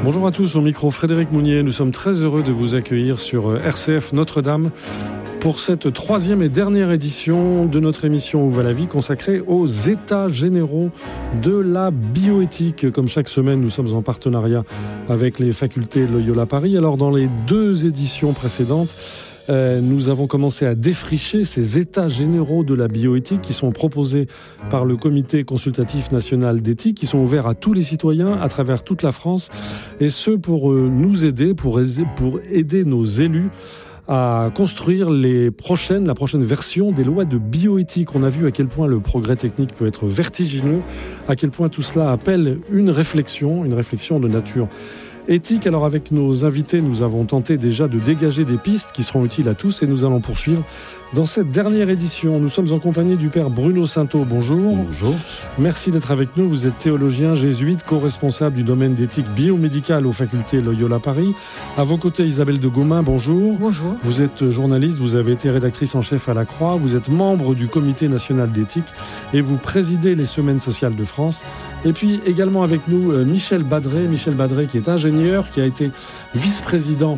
Bonjour à tous, au micro Frédéric Mounier. Nous sommes très heureux de vous accueillir sur RCF Notre-Dame pour cette troisième et dernière édition de notre émission Où va la vie, consacrée aux états généraux de la bioéthique. Comme chaque semaine, nous sommes en partenariat avec les facultés Loyola Paris. Alors, dans les deux éditions précédentes, nous avons commencé à défricher ces états généraux de la bioéthique qui sont proposés par le Comité consultatif national d'éthique, qui sont ouverts à tous les citoyens à travers toute la France, et ce pour nous aider, pour aider nos élus à construire la prochaine version des lois de bioéthique. On a vu à quel point le progrès technique peut être vertigineux, à quel point tout cela appelle une réflexion de nature éthique. Alors avec nos invités, nous avons tenté déjà de dégager des pistes qui seront utiles à tous et nous allons poursuivre dans cette dernière édition. Nous sommes en compagnie du père Bruno Sainteau. Bonjour. Bonjour. Merci d'être avec nous. Vous êtes théologien jésuite, co-responsable du domaine d'éthique biomédicale aux facultés Loyola Paris. À vos côtés, Isabelle de Gaumain. Bonjour. Bonjour. Vous êtes journaliste, vous avez été rédactrice en chef à La Croix, vous êtes membre du Comité national d'éthique et vous présidez les Semaines sociales de France. Et puis également avec nous Michel Badré qui est ingénieur, qui a été vice-président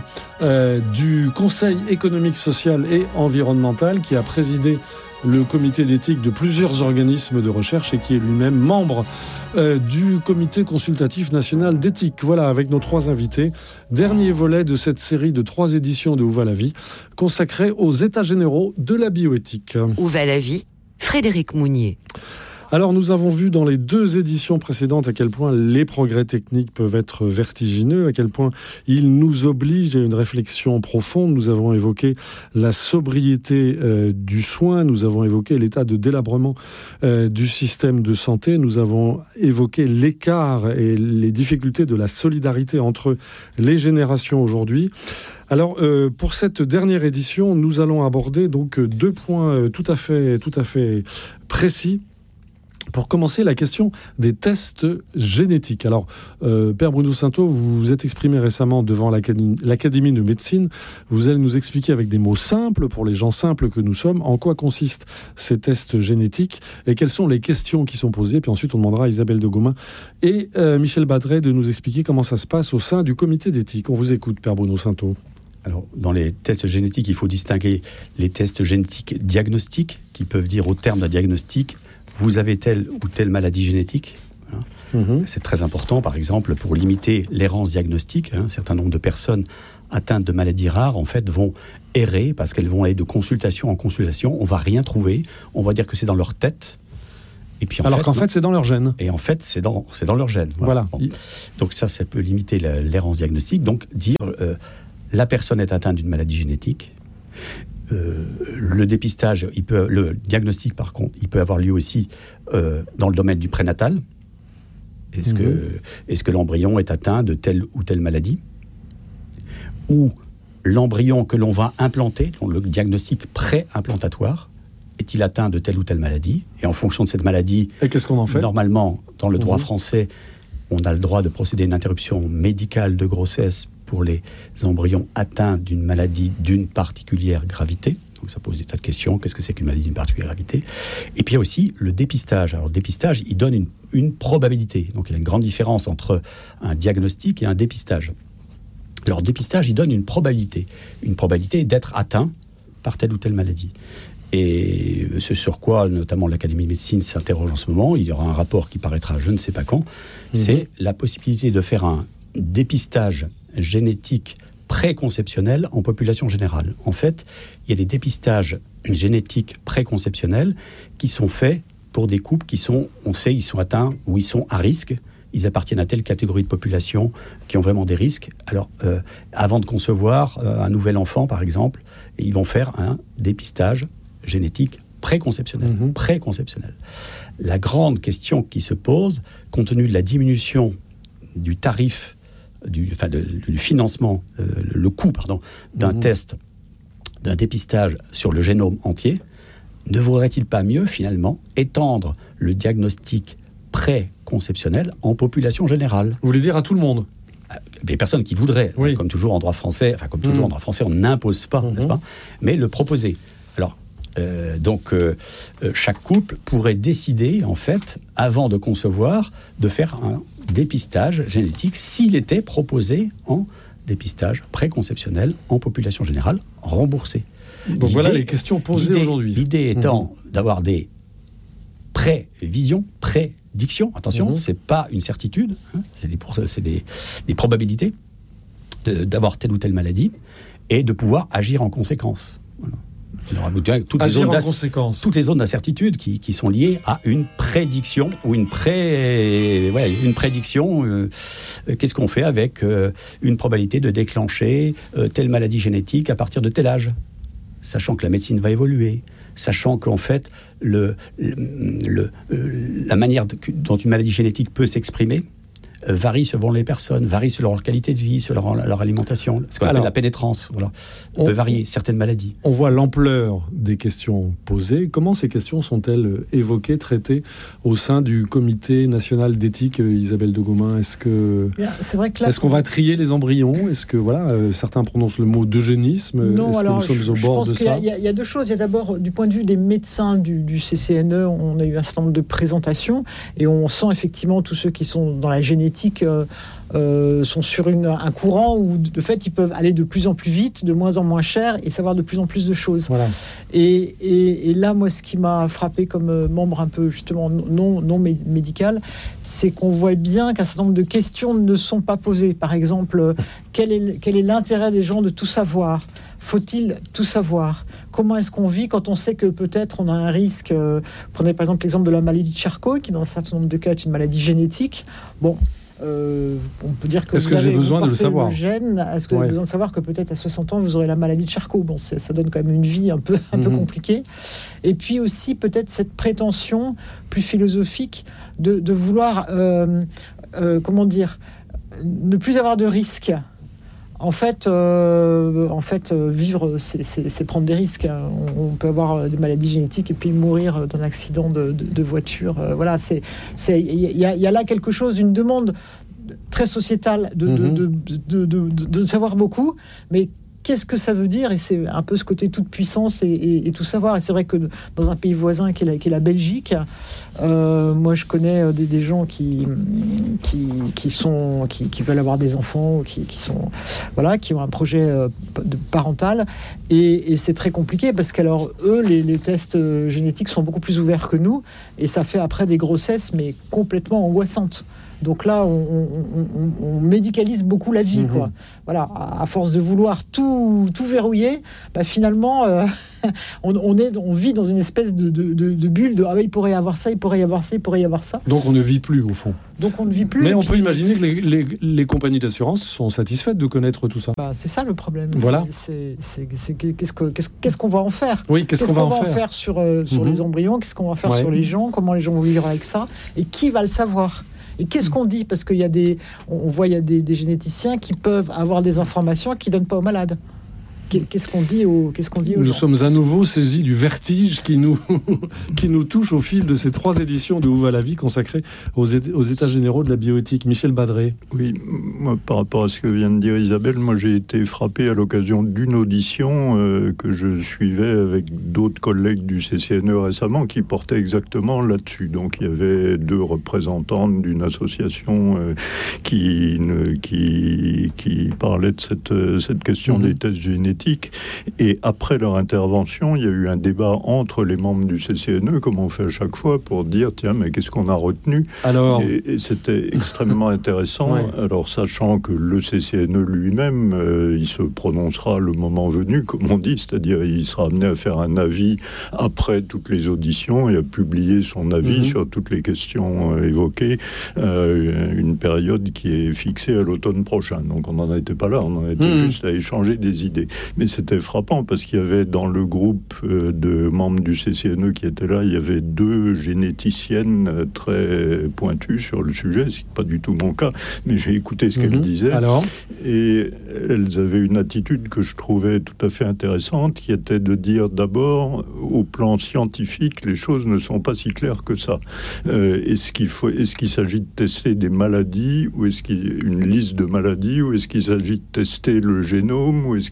du Conseil économique, social et environnemental, qui a présidé le comité d'éthique de plusieurs organismes de recherche et qui est lui-même membre du Comité consultatif national d'éthique. Voilà, avec nos trois invités, dernier volet de cette série de 3 éditions de Où va la vie, consacrée aux états généraux de la bioéthique. Où va la vie ? Frédéric Mounier. Alors, nous avons vu dans les 2 éditions précédentes à quel point les progrès techniques peuvent être vertigineux, à quel point ils nous obligent à une réflexion profonde. Nous avons évoqué la sobriété du soin, nous avons évoqué l'état de délabrement du système de santé, nous avons évoqué l'écart et les difficultés de la solidarité entre les générations aujourd'hui. Alors, pour cette dernière édition, nous allons aborder donc 2 points tout à fait précis. Pour commencer, la question des tests génétiques. Alors, Père Bruno Sainteau, vous vous êtes exprimé récemment devant l'Académie de médecine. Vous allez nous expliquer avec des mots simples, pour les gens simples que nous sommes, en quoi consistent ces tests génétiques et quelles sont les questions qui sont posées. Puis ensuite, on demandera à Isabelle de Gaumain et Michel Badré de nous expliquer comment ça se passe au sein du comité d'éthique. On vous écoute, Père Bruno Sainteau. Alors, dans les tests génétiques, il faut distinguer les tests génétiques diagnostiques, qui peuvent dire au terme d'un diagnostic, vous avez telle ou telle maladie génétique. C'est très important, par exemple, pour limiter l'errance diagnostique. Un certain nombre de personnes atteintes de maladies rares, en fait, vont errer parce qu'elles vont aller de consultation en consultation. On ne va rien trouver. On va dire que c'est dans leur tête. Et puis, alors qu'en fait, c'est dans leur gène. Et en fait, c'est dans leur gène. Voilà. Bon. Donc ça peut limiter l'errance diagnostique. Donc, dire la personne est atteinte d'une maladie génétique. Le dépistage, le diagnostic par contre, il peut avoir lieu aussi dans le domaine du prénatal. Est-ce que l'embryon est atteint de telle ou telle maladie ? Ou l'embryon que l'on va implanter, donc le diagnostic pré-implantatoire, est-il atteint de telle ou telle maladie ? Et en fonction de cette maladie, et qu'est-ce qu'on en fait ? Normalement, dans le droit français, on a le droit de procéder à une interruption médicale de grossesse pour les embryons atteints d'une maladie d'une particulière gravité. Donc ça pose des tas de questions. Qu'est-ce que c'est qu'une maladie d'une particulière gravité ? Et puis il y a aussi le dépistage. Alors le dépistage, il donne une probabilité. Donc il y a une grande différence entre un diagnostic et un dépistage. Alors le dépistage, il donne une probabilité d'être atteint par telle ou telle maladie. Et ce sur quoi, notamment l'Académie de médecine s'interroge en ce moment, il y aura un rapport qui paraîtra je ne sais pas quand, c'est la possibilité de faire un dépistage génétique préconceptionnel en population générale. En fait, il y a des dépistages génétiques préconceptionnels qui sont faits pour des couples qui sont, on sait, ils sont atteints ou ils sont à risque. Ils appartiennent à telle catégorie de population qui ont vraiment des risques. Alors, avant de concevoir un nouvel enfant, par exemple, ils vont faire un dépistage génétique préconceptionnel. Préconceptionnel. La grande question qui se pose, compte tenu de la diminution du tarif du financement, le coût d'un test, d'un dépistage sur le génome entier, ne vaudrait-il pas mieux, finalement, étendre le diagnostic préconceptionnel en population générale ? Vous voulez dire à tout le monde ? Les personnes qui voudraient, comme toujours en droit français, on n'impose pas, n'est-ce pas ? Mais le proposer. Alors, chaque couple pourrait décider, en fait, avant de concevoir, de faire un dépistage génétique s'il était proposé en dépistage préconceptionnel en population générale remboursée. Donc voilà les questions posées aujourd'hui. L'idée étant d'avoir des prévisions, prédictions, attention, c'est pas une certitude, c'est des probabilités d'avoir telle ou telle maladie et de pouvoir agir en conséquence. Voilà. Toutes les zones d'incertitude qui sont liées à une prédiction ou une prédiction. Qu'est-ce qu'on fait avec une probabilité de déclencher telle maladie génétique à partir de tel âge, sachant que la médecine va évoluer, sachant qu'en fait la manière dont une maladie génétique peut s'exprimer varie selon les personnes, varie selon leur qualité de vie, selon leur alimentation, ce qu'on appelle la pénétrance. Voilà. On peut varier certaines maladies. On voit l'ampleur des questions posées. Comment ces questions sont-elles évoquées, traitées au sein du Comité national d'éthique, Isabelle de Gaumain ? Est-ce qu'on va trier les embryons ? Est-ce que certains prononcent le mot d'eugénisme ? Non, est-ce alors, que nous sommes au bord de ça ? Il y a deux choses. Il y a d'abord, du point de vue des médecins du CCNE, on a eu un certain nombre de présentations et on sent effectivement tous ceux qui sont dans la génétique sont sur un courant où de fait ils peuvent aller de plus en plus vite, de moins en moins cher et savoir de plus en plus de choses. Voilà. Et là, moi, ce qui m'a frappé comme membre un peu justement non médical, c'est qu'on voit bien qu'un certain nombre de questions ne sont pas posées. Par exemple, quel est l'intérêt des gens de tout savoir ? Faut-il tout savoir ? Comment est-ce qu'on vit quand on sait que peut-être on a un risque ? Prenez par exemple l'exemple de la maladie de Charcot, qui dans un certain nombre de cas est une maladie génétique. Bon. On peut dire que j'ai besoin de le savoir ? Est-ce que vous avez besoin de savoir que peut-être à 60 ans vous aurez la maladie de Charcot ? Bon, ça donne quand même une vie un peu compliquée. Et puis aussi peut-être cette prétention plus philosophique de vouloir ne plus avoir de risques. En fait, vivre, c'est prendre des risques. On peut avoir des maladies génétiques et puis mourir d'un accident de voiture. Voilà, il y a là quelque chose, une demande très sociétale de savoir beaucoup, mais qu'est-ce que ça veut dire ? Et c'est un peu ce côté toute puissance et tout savoir. Et c'est vrai que dans un pays voisin qui est la Belgique, moi je connais des gens qui veulent avoir des enfants, qui ont un projet parental, et c'est très compliqué parce qu'alors eux les tests génétiques sont beaucoup plus ouverts que nous, et ça fait après des grossesses mais complètement angoissantes. Donc là, on médicalise beaucoup la vie, quoi. Voilà, à force de vouloir tout verrouiller, finalement, on vit dans une espèce de bulle de il pourrait y avoir ça, il pourrait y avoir ça, il pourrait y avoir ça. Donc on ne vit plus, au fond. Donc on ne vit plus. Mais on peut imaginer que les compagnies d'assurance sont satisfaites de connaître tout ça. C'est ça le problème. Voilà. Qu'est-ce qu'on va en faire ? Oui, qu'est-ce qu'on va en faire sur les embryons ? Qu'est-ce qu'on va faire sur les gens ? Comment les gens vont vivre avec ça ? Et qui va le savoir ? Et qu'est-ce qu'on dit ? Parce qu'il y a des généticiens qui peuvent avoir des informations qu'ils ne donnent pas aux malades. Qu'est-ce qu'on dit aux Nous gens ? sommes à nouveau saisis du vertige qui nous touche au fil de ces 3 éditions de Où va la vie consacrées aux états généraux de la bioéthique. Michel Badré. Oui, moi, par rapport à ce que vient de dire Isabelle, moi j'ai été frappé à l'occasion d'une audition que je suivais avec d'autres collègues du CCNE récemment qui portaient exactement là-dessus. Donc il y avait 2 représentantes d'une association qui parlait de cette question des tests génétiques. Et après leur intervention, il y a eu un débat entre les membres du CCNE, comme on fait à chaque fois, pour dire tiens, mais qu'est-ce qu'on a retenu ? Et c'était extrêmement intéressant. Ouais. Alors, sachant que le CCNE lui-même, il se prononcera le moment venu, comme on dit, c'est-à-dire il sera amené à faire un avis après toutes les auditions et à publier son avis sur toutes les questions évoquées, une période qui est fixée à l'automne prochain. Donc, on n'en était pas là, on en était juste à échanger des idées. Mais c'était frappant parce qu'il y avait dans le groupe de membres du CCNE qui étaient là, il y avait 2 généticiennes très pointues sur le sujet, ce n'est pas du tout mon cas, mais j'ai écouté ce qu'elles disaient. Alors ? Et elles avaient une attitude que je trouvais tout à fait intéressante, qui était de dire d'abord, au plan scientifique, les choses ne sont pas si claires que ça. Est-ce qu'il s'agit de tester des maladies, ou est-ce qu'il y a une liste de maladies, ou est-ce qu'il s'agit de tester le génome, ou est-ce qu'il s'agit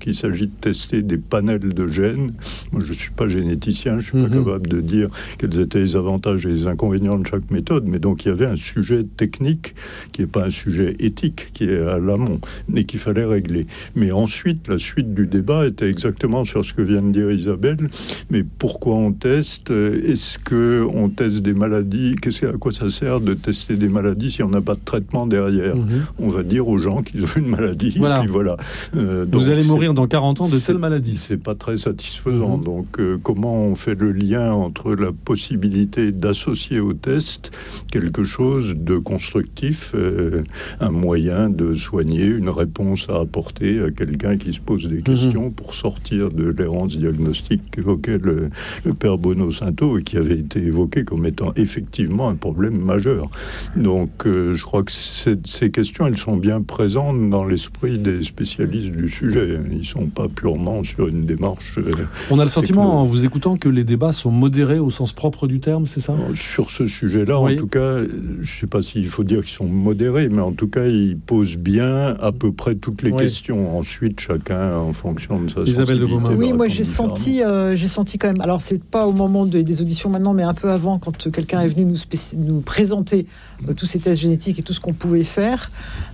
s'agit de tester des panels de gènes. Moi, je ne suis pas généticien, je ne suis pas capable de dire quels étaient les avantages et les inconvénients de chaque méthode, mais donc il y avait un sujet technique qui n'est pas un sujet éthique, qui est à l'amont, et qu'il fallait régler. Mais ensuite, la suite du débat était exactement sur ce que vient de dire Isabelle. Mais pourquoi on teste ? Est-ce qu'on teste des maladies ? À quoi ça sert de tester des maladies si on n'a pas de traitement derrière ? On va dire aux gens qu'ils ont une maladie, voilà. Et puis voilà. Vous allez mourir dans 40 ans de telle maladie. C'est pas très satisfaisant. Donc, comment on fait le lien entre la possibilité d'associer au test quelque chose de constructif, un moyen de soigner, une réponse à apporter à quelqu'un qui se pose des questions pour sortir de l'errance diagnostique qu'évoquait le père Bono-Saintot et qui avait été évoqué comme étant effectivement un problème majeur. Donc, je crois que ces questions, elles sont bien présentes dans l'esprit des spécialistes du sujet. Ils ne sont pas purement sur une démarche... On a le sentiment, en vous écoutant, que les débats sont modérés au sens propre du terme, c'est ça ? Sur ce sujet-là, en tout cas, je ne sais pas s'il faut dire qu'ils sont modérés, mais en tout cas, ils posent bien à peu près toutes les questions. Ensuite, chacun, en fonction de sa Isabelle de sensibilité... Beaumont. Oui, moi j'ai senti quand même, alors c'est pas au moment des auditions maintenant, mais un peu avant, quand quelqu'un est venu nous présenter tous ces tests génétiques et tout ce qu'on pouvait faire,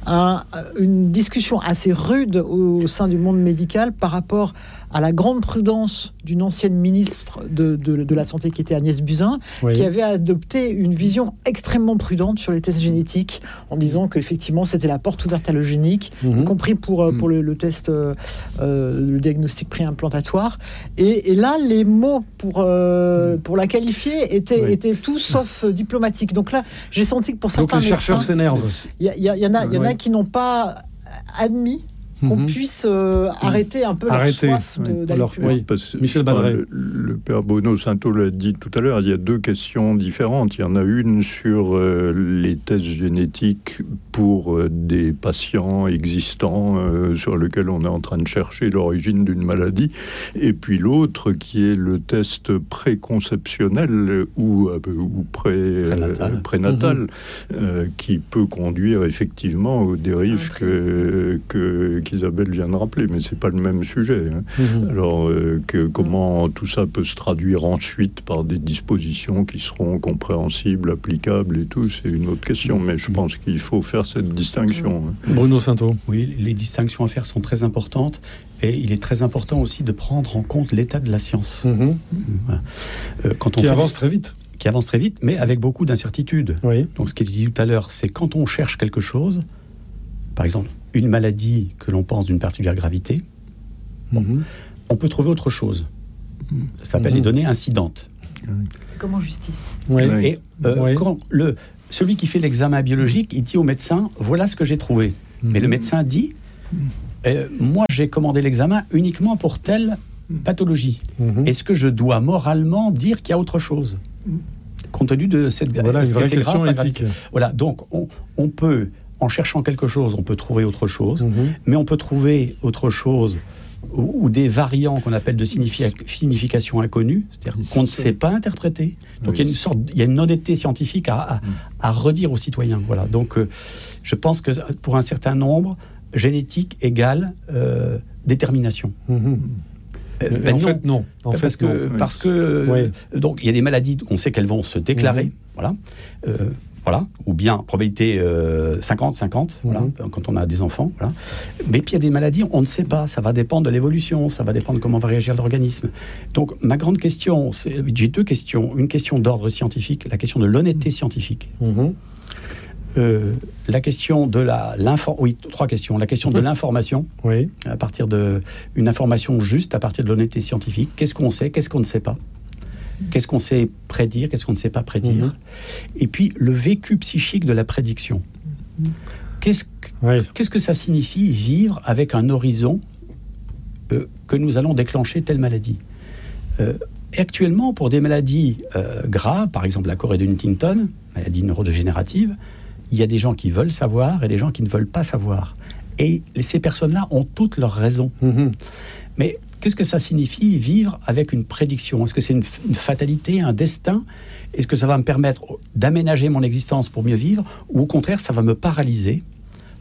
une discussion assez rude au sein du monde médical par rapport à la grande prudence d'une ancienne ministre de la Santé qui était Agnès Buzyn, qui avait adopté une vision extrêmement prudente sur les tests génétiques en disant qu'effectivement c'était la porte ouverte à l'eugénique, y compris pour le test, le diagnostic préimplantatoire. Et là, les mots pour la qualifier étaient tout sauf diplomatiques. Donc là, j'ai senti que pour certains médecins... Donc les chercheurs s'énervent. Il y en a qui n'ont pas admis qu'on puisse arrêter un peu leur soif d'aller plus loin. Michel Badret. Le père Bono-Saintot l'a dit tout à l'heure, il y a deux questions différentes. Il y en a une sur les tests génétiques pour des patients existants sur lesquels on est en train de chercher l'origine d'une maladie, et puis l'autre qui est le test préconceptionnel ou prénatal qui peut conduire effectivement aux dérives qu'Isabelle vient de rappeler, mais c'est pas le même sujet. Alors, comment tout ça peut se traduire ensuite par des dispositions qui seront compréhensibles, applicables et tout, c'est une autre question, mais je pense qu'il faut faire cette distinction. Bruno Saintot. Oui, les distinctions à faire sont très importantes, et il est très important aussi de prendre en compte l'état de la science. Voilà. Quand on avance très vite. Qui avance très vite, mais avec beaucoup d'incertitudes. Donc, ce qui est dit tout à l'heure, c'est quand on cherche quelque chose, par exemple, une maladie que l'on pense d'une particulière gravité, on peut trouver autre chose. Ça s'appelle les données incidentes. C'est comme en justice. Et quand celui qui fait l'examen biologique, il dit au médecin, voilà ce que j'ai trouvé. Mais le médecin dit, moi j'ai commandé l'examen uniquement pour telle pathologie. Est-ce que je dois moralement dire qu'il y a autre chose ? Compte tenu de cette... Voilà une vraie question éthique. Voilà, donc on peut... En cherchant quelque chose, on peut trouver autre chose, mais on peut trouver autre chose ou des variants qu'on appelle de signification inconnue, c'est-à-dire qu'on ne sait pas interpréter. Donc il y a une honnêteté scientifique à redire aux citoyens. Voilà. Donc je pense que pour un certain nombre, génétique égale détermination. En fait, non. Parce que donc il y a des maladies, on sait qu'elles vont se déclarer. Voilà, ou bien probabilité 50-50, quand on a des enfants. Voilà. Mais puis il y a des maladies, on ne sait pas, ça va dépendre de l'évolution, ça va dépendre de comment va réagir l'organisme. Donc ma grande question, j'ai deux questions. Une question d'ordre scientifique, la question de l'honnêteté scientifique. La question de trois questions. La question de l'information, à partir d'une information juste, à partir de l'honnêteté scientifique. Qu'est-ce qu'on sait, qu'est-ce qu'on ne sait pas ? Qu'est-ce qu'on sait prédire, qu'est-ce qu'on ne sait pas prédire. Et puis, le vécu psychique de la prédiction. Qu'est-ce que ça signifie vivre avec un horizon que nous allons déclencher telle maladie. Actuellement, pour des maladies graves, par exemple la chorée de Huntington, maladie neurodégénérative, il y a des gens qui veulent savoir et des gens qui ne veulent pas savoir. Et ces personnes-là ont toutes leurs raisons. Mais qu'est-ce que ça signifie vivre avec une prédiction ? Est-ce que c'est une fatalité, un destin ? Est-ce que ça va me permettre d'aménager mon existence pour mieux vivre ? Ou au contraire, ça va me paralyser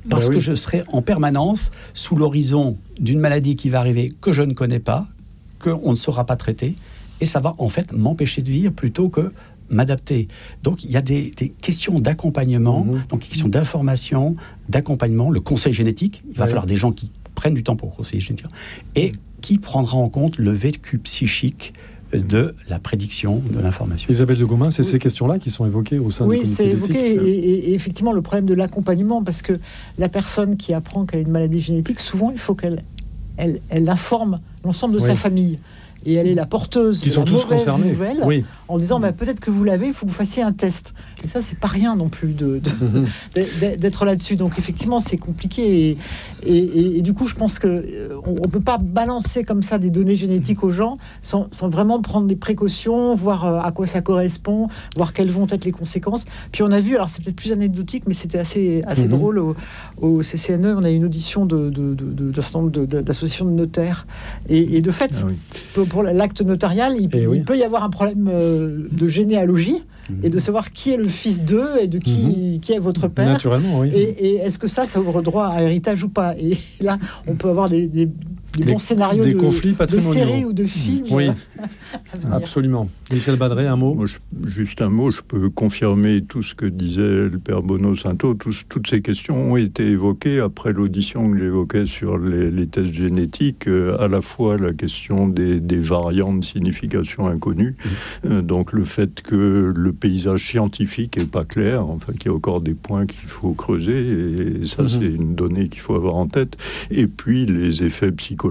parce que je serai en permanence sous l'horizon d'une maladie qui va arriver que je ne connais pas, qu'on ne saura pas traiter, et ça va en fait m'empêcher de vivre plutôt que m'adapter. Donc il y a des questions d'accompagnement, donc des questions d'information, d'accompagnement, le conseil génétique. Il va falloir des gens qui prennent du temps pour conseiller génétique, et qui prendra en compte le vécu psychique de la prédiction, de l'information. Isabelle de Gaumin, c'est ces questions-là qui sont évoquées au sein du comité d'éthique. Oui, c'est évoqué, et effectivement le problème de l'accompagnement, parce que la personne qui apprend qu'elle a une maladie génétique, souvent il faut qu'elle informe l'ensemble de sa famille. Et elle est la porteuse qui de sont la tous mauvaise concernés. Nouvelle, en disant peut-être que vous l'avez, il faut que vous fassiez un test. Et ça, c'est pas rien non plus d'être là-dessus. Donc effectivement, c'est compliqué. Et du coup, je pense que on peut pas balancer comme ça des données génétiques aux gens sans vraiment prendre des précautions, voir à quoi ça correspond, voir quelles vont être les conséquences. Puis on a vu, alors c'est peut-être plus anecdotique, mais c'était assez drôle au CCNE. On a eu une audition d'un certain nombre d'associations de notaires. Et de fait, pour l'acte notarial, il peut y avoir un problème de généalogie et de savoir qui est le fils d'eux et de qui est votre père. Naturellement, oui. Et est-ce que ça ouvre droit à héritage ou pas? Et là, on peut avoir des bons scénarios des conflits patrimoniaux. De séries ou de films. Oui, absolument. Michel Badré, un mot. Moi, juste un mot, je peux confirmer tout ce que disait le père Bonneau-Saintot. Toutes ces questions ont été évoquées après l'audition que j'évoquais sur les tests génétiques, à la fois la question des variants de signification inconnue, donc le fait que le paysage scientifique n'est pas clair, enfin qu'il y a encore des points qu'il faut creuser, et ça c'est une donnée qu'il faut avoir en tête, et puis les effets psychologiques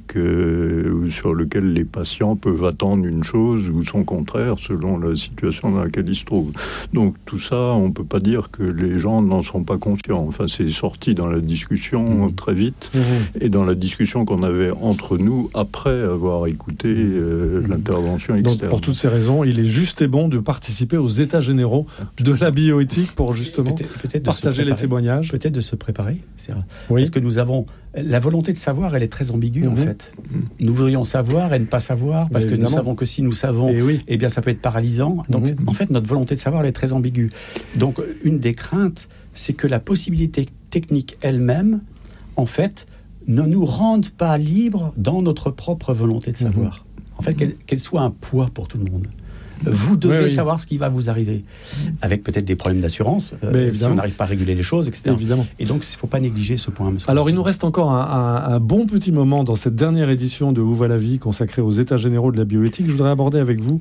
sur lesquels les patients peuvent attendre une chose ou son contraire selon la situation dans laquelle ils se trouvent. Donc tout ça, on ne peut pas dire que les gens n'en sont pas conscients. Enfin, c'est sorti dans la discussion très vite, et dans la discussion qu'on avait entre nous après avoir écouté l'intervention externe. Donc pour toutes ces raisons, il est juste et bon de participer aux états généraux de la bioéthique pour justement peut-être partager les témoignages. Peut-être de se préparer. Parce que nous avons... La volonté de savoir, elle est très ambiguë en fait. Nous voudrions savoir et ne pas savoir, parce que nous savons que si nous savons, eh bien ça peut être paralysant. Donc en fait, notre volonté de savoir, elle est très ambiguë. Donc une des craintes, c'est que la possibilité technique elle-même, en fait, ne nous rende pas libres dans notre propre volonté de savoir. En fait, qu'elle soit un poids pour tout le monde. Vous devez savoir ce qui va vous arriver, avec peut-être des problèmes d'assurance, si on n'arrive pas à réguler les choses, etc. Évidemment. Et donc, il ne faut pas négliger ce point. Alors, il nous reste encore un bon petit moment dans cette dernière édition de Où va la vie, consacrée aux états généraux de la bioéthique. Je voudrais aborder avec vous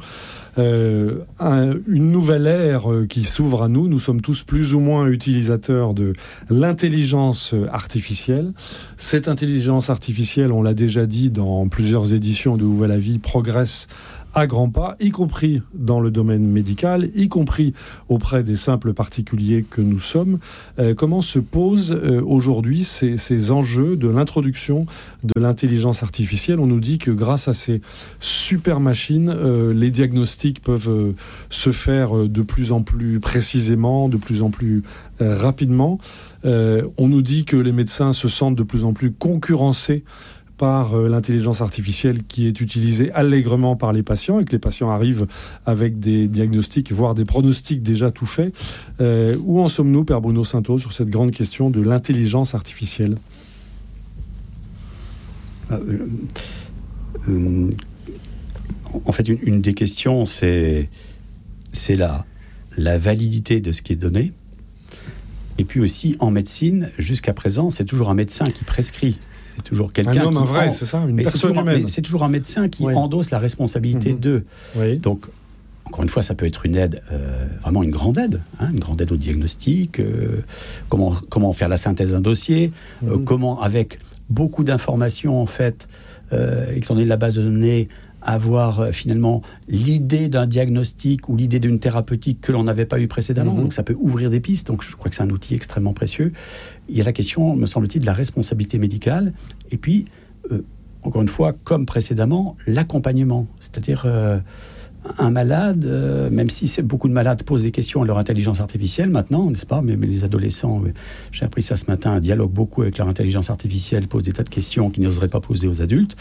une nouvelle ère qui s'ouvre à nous. Nous sommes tous plus ou moins utilisateurs de l'intelligence artificielle. Cette intelligence artificielle, on l'a déjà dit dans plusieurs éditions de Où va la vie, progresse à grands pas, y compris dans le domaine médical, y compris auprès des simples particuliers que nous sommes. Comment se posent aujourd'hui ces enjeux de l'introduction de l'intelligence artificielle? On nous dit que grâce à ces super machines, les diagnostics peuvent se faire de plus en plus précisément, de plus en plus rapidement. On nous dit que les médecins se sentent de plus en plus concurrencés par l'intelligence artificielle qui est utilisée allègrement par les patients, et que les patients arrivent avec des diagnostics, voire des pronostics déjà tout faits. Où en sommes-nous, Père Bonneau-Saintot, sur cette grande question de l'intelligence artificielle? En fait, une des questions, c'est la validité de ce qui est donné. Et puis aussi, en médecine, jusqu'à présent, c'est toujours un médecin qui prescrit. C'est toujours quelqu'un qui... vrai, c'est ça, une personne humaine. C'est toujours un médecin qui endosse la responsabilité d'eux. Donc, encore une fois, ça peut être une aide, vraiment une grande aide au diagnostic, comment faire la synthèse d'un dossier, comment, avec beaucoup d'informations, en fait, étant donné la base de données, avoir finalement l'idée d'un diagnostic ou l'idée d'une thérapeutique que l'on n'avait pas eu précédemment. Donc ça peut ouvrir des pistes, donc je crois que c'est un outil extrêmement précieux. Il y a la question, me semble-t-il, de la responsabilité médicale, et puis, encore une fois, comme précédemment, l'accompagnement. C'est-à-dire un malade, même si beaucoup de malades posent des questions à leur intelligence artificielle maintenant, n'est-ce pas, mais les adolescents, j'ai appris ça ce matin, dialoguent beaucoup avec leur intelligence artificielle, posent des tas de questions qu'ils n'oseraient pas poser aux adultes.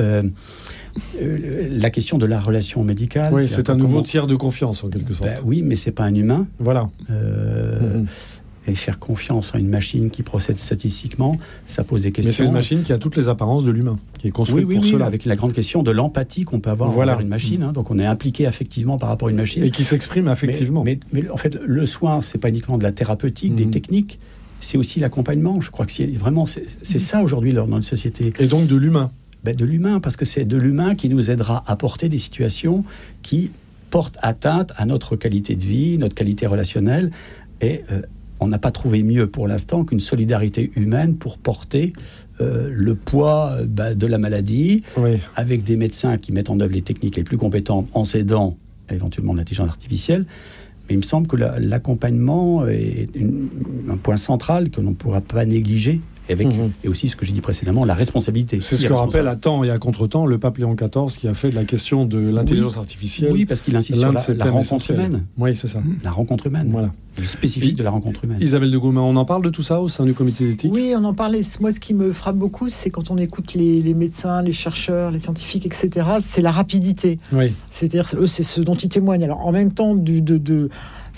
La question de la relation médicale... Oui, c'est un nouveau tiers de confiance, en quelque sorte. Oui, mais c'est pas un humain. Voilà. Et faire confiance à une machine qui procède statistiquement, ça pose des questions. Mais c'est une machine qui a toutes les apparences de l'humain, qui est construite pour cela. Avec la grande question de l'empathie qu'on peut avoir envers une machine. Hein. Donc on est impliqué affectivement par rapport à une machine. Et qui s'exprime affectivement. Mais en fait, le soin, c'est pas uniquement de la thérapeutique, des techniques, c'est aussi l'accompagnement. Je crois que c'est ça aujourd'hui dans notre société. Et donc de l'humain. De l'humain, parce que c'est de l'humain qui nous aidera à porter des situations qui portent atteinte à notre qualité de vie, notre qualité relationnelle. Et on n'a pas trouvé mieux pour l'instant qu'une solidarité humaine pour porter le poids de la maladie, avec des médecins qui mettent en œuvre les techniques les plus compétentes en s'aidant éventuellement de l'intelligence artificielle. Mais il me semble que l'accompagnement est un point central que l'on ne pourra pas négliger. Et aussi ce que j'ai dit précédemment, la responsabilité. C'est ce que rappelle à temps et à contre-temps le pape Léon XIV qui a fait de la question de l'intelligence artificielle. Oui, parce qu'il insiste sur la rencontre humaine. Oui, c'est ça. La rencontre humaine. Voilà. Le spécifique de la rencontre humaine. Isabelle de Gaumin, on en parle de tout ça au sein du comité d'éthique ? Oui, on en parlait. Moi, ce qui me frappe beaucoup, c'est quand on écoute les médecins, les chercheurs, les scientifiques, etc., c'est la rapidité. Oui. C'est-à-dire, eux, c'est ce dont ils témoignent. Alors, en même temps, de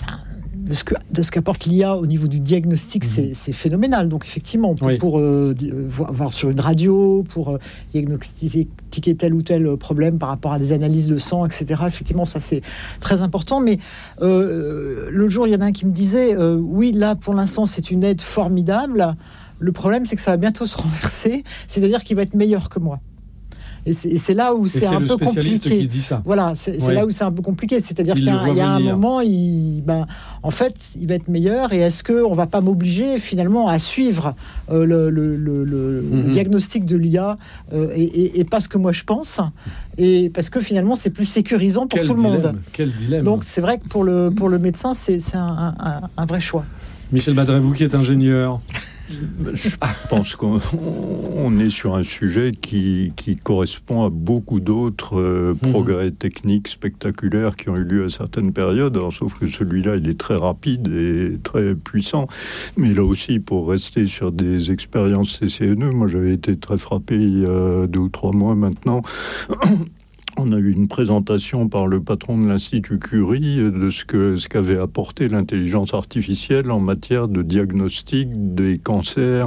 ce qu'apporte l'IA au niveau du diagnostic, c'est phénoménal. Donc effectivement, pour voir sur une radio, pour diagnostiquer tel ou tel problème par rapport à des analyses de sang, etc. Effectivement, ça c'est très important. Mais l'autre jour, il y en a un qui me disait, oui, là pour l'instant c'est une aide formidable. Le problème, c'est que ça va bientôt se renverser. C'est-à-dire qu'il va être meilleur que moi. Et c'est là où c'est un peu compliqué. C'est le spécialiste qui dit ça. Voilà, c'est là où c'est un peu compliqué. C'est-à-dire qu'il y a un moment, en fait, il va être meilleur. Et est-ce qu'on ne va pas m'obliger finalement à suivre le diagnostic de l'IA et pas ce que moi je pense, et parce que finalement c'est plus sécurisant pour tout le monde. Quel dilemme. Donc c'est vrai que pour le médecin, c'est un vrai choix. Michel Badret, vous qui êtes ingénieur. Je pense qu'on est sur un sujet qui correspond à beaucoup d'autres progrès techniques spectaculaires qui ont eu lieu à certaines périodes. Alors, sauf que celui-là, il est très rapide et très puissant. Mais là aussi, pour rester sur des expériences CCNE, moi j'avais été très frappé il y a 2 ou 3 mois maintenant. On a eu une présentation par le patron de l'Institut Curie de ce qu'avait apporté l'intelligence artificielle en matière de diagnostic des cancers,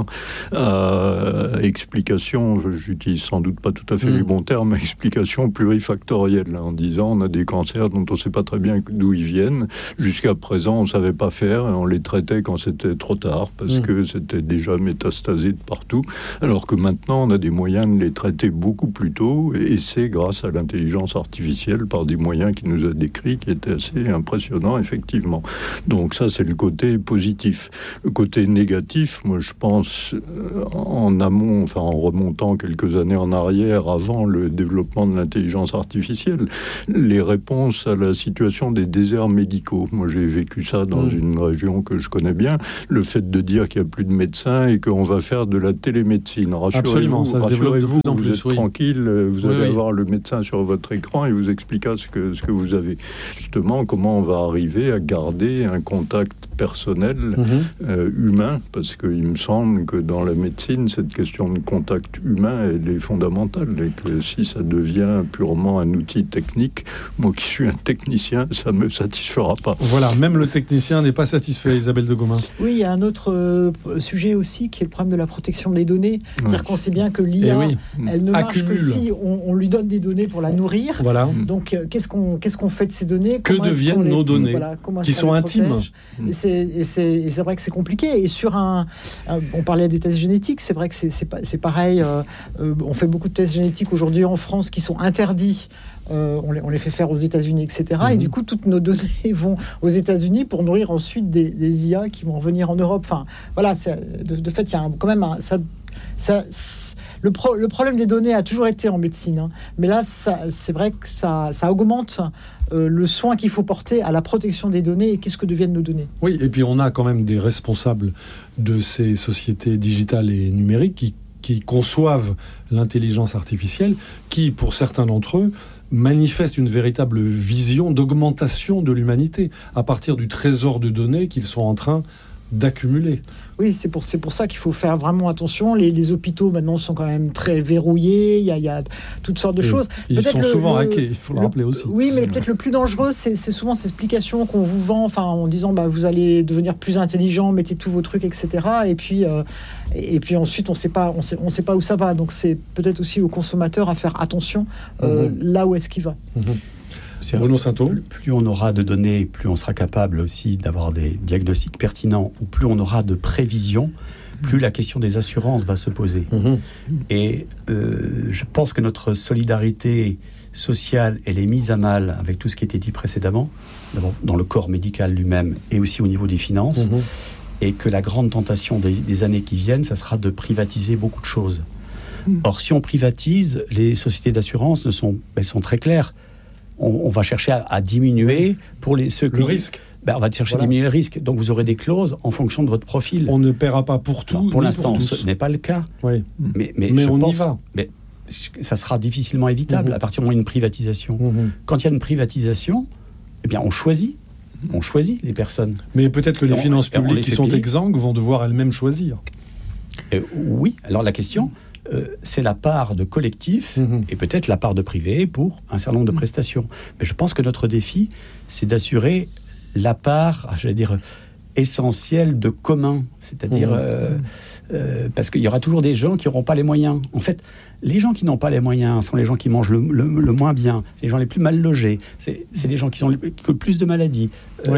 explication, j'utilise sans doute pas tout à fait les bons termes, explication plurifactorielle, en disant on a des cancers dont on ne sait pas très bien d'où ils viennent. Jusqu'à présent, on ne savait pas faire et on les traitait quand c'était trop tard parce que c'était déjà métastasé de partout. Alors que maintenant, on a des moyens de les traiter beaucoup plus tôt et c'est grâce à l'intelligence artificielle par des moyens qu'il nous a décrits qui étaient assez impressionnants, effectivement. Donc ça, c'est le côté positif. Le côté négatif, moi, je pense, en amont, enfin en remontant quelques années en arrière, avant le développement de l'intelligence artificielle, les réponses à la situation des déserts médicaux. Moi, j'ai vécu ça dans une région que je connais bien. Le fait de dire qu'il n'y a plus de médecins et qu'on va faire de la télémédecine. Rassurez-vous, vous êtes tranquille, vous allez avoir le médecin sur votre écran et vous expliquera ce que vous avez. Justement, comment on va arriver à garder un contact personnel, humain, parce qu'il me semble que dans la médecine, cette question de contact humain, elle est fondamentale, et que si ça devient purement un outil technique, moi qui suis un technicien, ça ne me satisfera pas. Voilà, même le technicien n'est pas satisfait, Isabelle de Gaumin. Oui, il y a un autre sujet aussi, qui est le problème de la protection des données. C'est-à-dire qu'on sait bien que l'IA, elle ne marche que si on lui donne des données pour la nourrir. Voilà. Donc, qu'est-ce qu'on fait de ces données ? Que deviennent nos données, qui sont intimes ? Et c'est vrai que c'est compliqué. Et sur on parlait des tests génétiques, c'est vrai que c'est pareil. On fait beaucoup de tests génétiques aujourd'hui en France qui sont interdits. On les fait faire aux États-Unis, etc. Et du coup, toutes nos données vont aux États-Unis pour nourrir ensuite des IA qui vont venir en Europe. Enfin, voilà. De fait, il y a quand même le problème des données a toujours été en médecine, hein. Mais là, c'est vrai que ça augmente le soin qu'il faut porter à la protection des données et qu'est-ce que deviennent nos données. Oui, et puis on a quand même des responsables de ces sociétés digitales et numériques qui conçoivent l'intelligence artificielle, qui, pour certains d'entre eux, manifestent une véritable vision d'augmentation de l'humanité à partir du trésor de données qu'ils sont en train d'accumuler. Oui, c'est pour ça qu'il faut faire vraiment attention. Les hôpitaux, maintenant, sont quand même très verrouillés. Il y a toutes sortes de choses. Ils sont souvent hackés, il faut le rappeler aussi. Oui, mais peut-être le plus dangereux, c'est souvent ces explications qu'on vous vend, en disant vous allez devenir plus intelligent, mettez tous vos trucs, etc. Et puis ensuite, on sait pas où ça va. Donc c'est peut-être aussi aux consommateurs à faire attention là où est-ce qu'il va. Bruno Sainteau. Plus on aura de données, plus on sera capable aussi d'avoir des diagnostics pertinents, ou plus on aura de prévisions, plus la question des assurances va se poser. Et je pense que notre solidarité sociale, elle est mise à mal avec tout ce qui a été dit précédemment, d'abord dans le corps médical lui-même et aussi au niveau des finances, et que la grande tentation des années qui viennent, ça sera de privatiser beaucoup de choses. Or, si on privatise, les sociétés d'assurance elles sont très claires. On va chercher à diminuer pour ceux qui... Le risque. On va chercher à diminuer le risque. Donc, vous aurez des clauses en fonction de votre profil. On ne paiera pas pour tout. Alors, pour l'instant, ce n'est pas le cas. Oui. Mais on y va. Mais ça sera difficilement évitable à partir du moment où il y a une privatisation. Quand il y a une privatisation, on choisit. On choisit les personnes. Mais peut-être que les finances publiques qui sont exsangues vont devoir elles-mêmes choisir. Oui. Alors, la question... c'est la part de collectif et peut-être la part de privé pour un certain nombre de prestations. Mais je pense que notre défi, c'est d'assurer la part, essentielle de commun. C'est-à-dire, parce qu'il y aura toujours des gens qui n'auront pas les moyens. En fait, les gens qui n'ont pas les moyens sont les gens qui mangent le moins bien, c'est les gens les plus mal logés, c'est les gens qui ont le plus de maladies.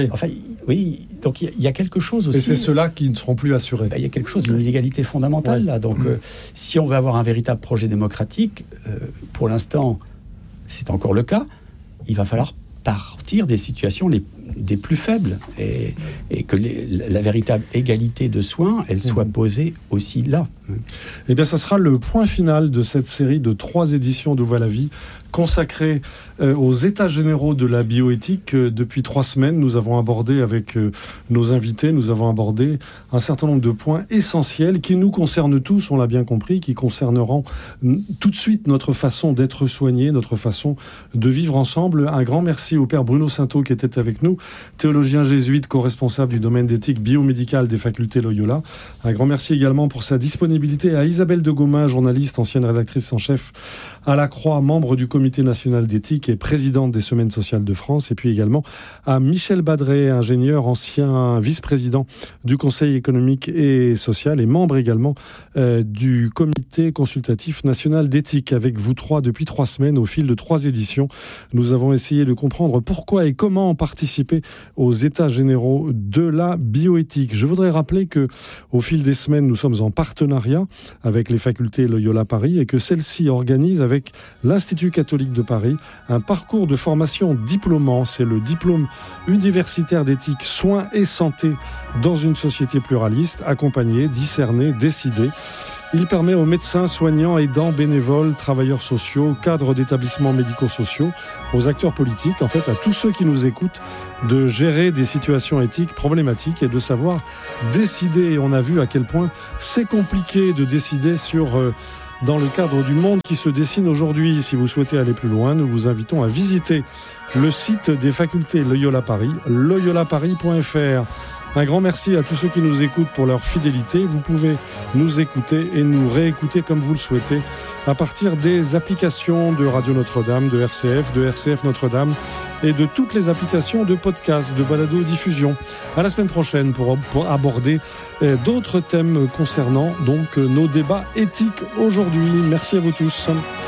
Donc il y a quelque chose aussi... Et c'est ceux-là qui ne seront plus assurés. Il y a quelque chose d'une inégalité fondamentale, là. Donc si on veut avoir un véritable projet démocratique, pour l'instant, c'est encore le cas, il va falloir partir des situations des plus faibles et que la véritable égalité de soins, elle soit posée aussi là. Eh bien, ça sera le point final de cette série de 3 éditions de Voilà Vie consacrée aux états généraux de la bioéthique. Depuis 3 semaines, nous avons abordé avec nos invités, nous avons abordé un certain nombre de points essentiels qui nous concernent tous, on l'a bien compris, qui concerneront tout de suite notre façon d'être soignés, notre façon de vivre ensemble. Un grand merci au père Bruno Sainteau qui était avec nous, théologien jésuite, co-responsable du domaine d'éthique biomédicale des facultés Loyola. Un grand merci également pour sa disponibilité à Isabelle de Gaumin, journaliste, ancienne rédactrice en chef à La Croix, membre du Comité national d'éthique et présidente des Semaines sociales de France, et puis également à Michel Badret, ingénieur, ancien vice-président du Conseil économique et social et membre également du Comité consultatif national d'éthique. Avec vous 3 depuis 3 semaines, au fil de 3 éditions, nous avons essayé de comprendre pourquoi et comment participer aux états généraux de la bioéthique. Je voudrais rappeler que au fil des semaines, nous sommes en partenariat avec les facultés Loyola Paris et que celle-ci organise avec l'Institut catholique de Paris un parcours de formation diplômant. C'est le diplôme universitaire d'éthique, soins et santé dans une société pluraliste, accompagner, discerner, décider. Il permet aux médecins, soignants, aidants, bénévoles, travailleurs sociaux, cadres d'établissements médico-sociaux, aux acteurs politiques, en fait à tous ceux qui nous écoutent, de gérer des situations éthiques problématiques et de savoir décider. Et on a vu à quel point c'est compliqué de décider dans le cadre du monde qui se dessine aujourd'hui. Si vous souhaitez aller plus loin, nous vous invitons à visiter le site des facultés Loyola Paris, loyolaparis.fr. Un grand merci à tous ceux qui nous écoutent pour leur fidélité. Vous pouvez nous écouter et nous réécouter comme vous le souhaitez à partir des applications de Radio Notre-Dame, de RCF Notre-Dame et de toutes les applications de podcast, de balado-diffusion. À la semaine prochaine pour aborder d'autres thèmes concernant donc nos débats éthiques aujourd'hui. Merci à vous tous.